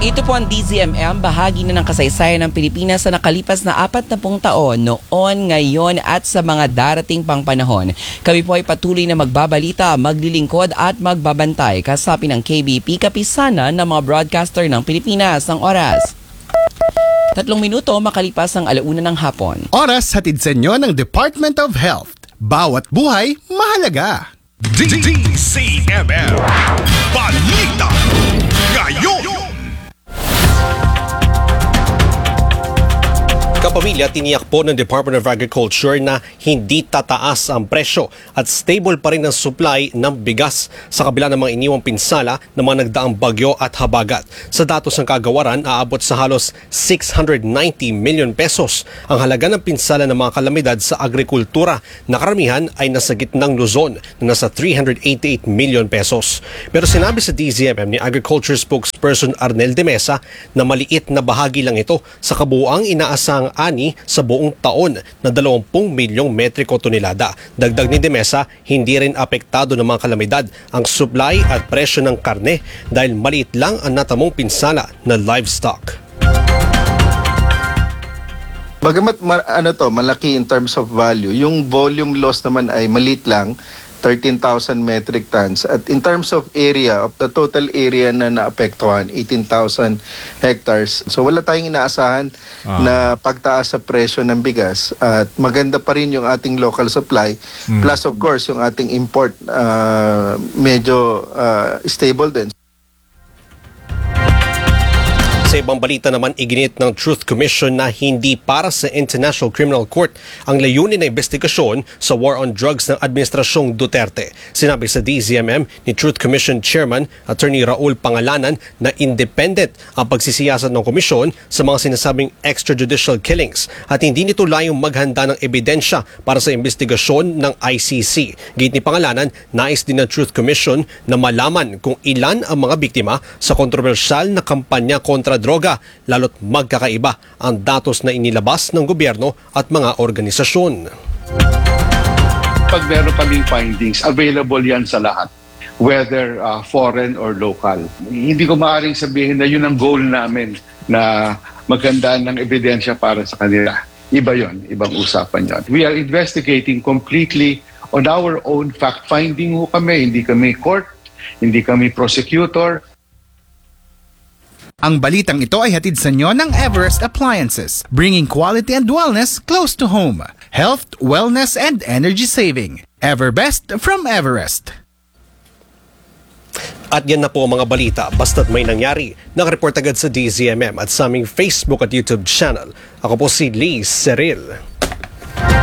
Ito po ang DZMM, bahagi na ng kasaysayan ng Pilipinas sa nakalipas na 40 taon noon, ngayon at sa mga darating pang panahon. Kami po ay patuloy na magbabalita, maglilingkod at magbabantay kasapin ng KBP, kapisanan ng mga broadcaster ng Pilipinas. Ang oras, 3 minuto makalipas ang 1:00 ng hapon. Oras hatid sa inyo ng Department of Health. Bawat buhay mahalaga. DZMM Balita ngayon. Kapamilya, tiniyak po ng Department of Agriculture na hindi tataas ang presyo at stable pa rin ang supply ng bigas sa kabila ng mga iniwang pinsala ng mga nagdaang bagyo at habagat. Sa datos ng kagawaran, aabot sa halos 690 million pesos ang halaga ng pinsala ng mga kalamidad sa agrikultura na karamihan ay nasa gitnang Luzon na nasa 388 million pesos. Pero sinabi sa DZMM ni Agriculture spokesperson Arnel de Mesa na maliit na bahagi lang ito sa kabuuang inaasang ani sa buong taon na 20 milyong metriko tonelada. Dagdag ni de Mesa, hindi rin apektado ng mga kalamidad ang supply at presyo ng karne dahil maliit lang ang natamong pinsala na livestock. Bagamat malaki in terms of value, yung volume loss naman ay maliit lang, 13,000 metric tons. At in terms of area, of the total area na naapektuhan, 18,000 hectares. So wala tayong inaasahan na pagtaas sa presyo ng bigas. At maganda pa rin yung ating local supply. Plus of course, yung ating import medyo stable din. Sa ibang balita naman, iginit ng Truth Commission na hindi para sa International Criminal Court ang layunin na investigasyon sa war on drugs ng Administrasyong Duterte. Sinabi sa DZMM ni Truth Commission Chairman Attorney Raul Pangalanan na independent ang pagsisiyasat ng komisyon sa mga sinasabing extrajudicial killings at hindi nito layong maghanda ng ebidensya para sa investigasyon ng ICC. Gate ni Pangalanan, nais din ng Truth Commission na malaman kung ilan ang mga biktima sa kontrobersyal na kampanya kontra droga, lalo't magkakaiba ang datos na inilabas ng gobyerno at mga organisasyon. Pag meron kaming findings, available yan sa lahat, whether foreign or local. Hindi ko maaaring sabihin na yun ang goal namin na maghandaan ng ebidensya para sa kanila. Iba yon, ibang usapan yon. We are investigating completely on our own fact-finding kami. Hindi kami court, hindi kami prosecutor. Ang balitang ito ay hatid sa inyo ng Everest Appliances, bringing quality and wellness close to home. Health, wellness, and energy saving. Everbest from Everest. At yan na po ang mga balita. Basta't may nangyari, nakareport agad sa DZMM at sa aming Facebook at YouTube channel. Ako po si Lee Ceril.